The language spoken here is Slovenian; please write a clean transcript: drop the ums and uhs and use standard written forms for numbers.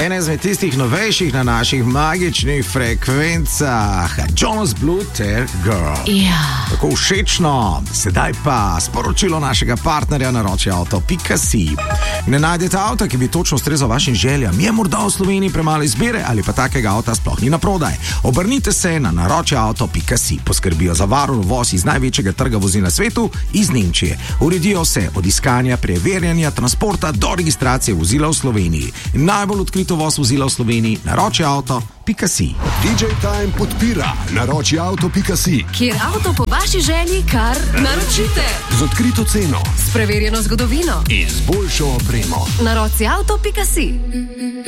ena izmed tistih novejših na naših magičnih frekvencah, Jonas Blue Ter Girl. Ja. Tako všečno, sedaj pa sporočilo našega partnerja naročiauto.si. Ne najdete avta, ki bi točno ustrezal vašim željam, je morda v Sloveniji premalo izbire ali pa takega avta sploh ni na prodaj. Obrnite se na naročiauto.si, poskrbijo za varen uvoz iz največjega trga vozil na svetu, iz Nemčije. Uredijo se od iskanja, preverjanja, transporta do registracije vozila v Sloveniji. Najbolj odkrito voz vozila v Sloveniji, naročiauto.si. DJ Time podpira naročiauto.si, Kjer avto po vaši želji kar naročite. z odkrito ceno S preverjeno zgodovino. in z boljšo opremo. Naročiauto.si.